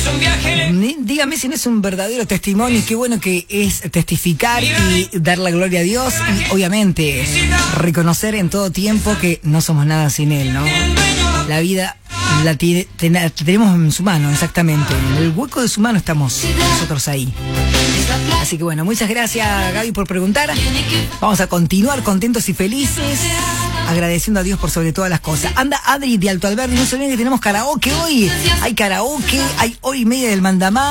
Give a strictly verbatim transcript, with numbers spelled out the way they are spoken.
Dígame si no es un verdadero testimonio. Qué bueno que es testificar y dar la gloria a Dios y obviamente reconocer en todo tiempo que no somos nada sin Él, ¿no? La vida la, tiene, ten, la tenemos en su mano, exactamente. En el hueco de su mano estamos nosotros ahí. Así que bueno, muchas gracias Gaby por preguntar. Vamos a continuar contentos y felices, agradeciendo a Dios por sobre todas las cosas. Anda Adri de Alto Alberdi, no se olviden que tenemos karaoke hoy. Hay karaoke, hay hora y media del mandamás.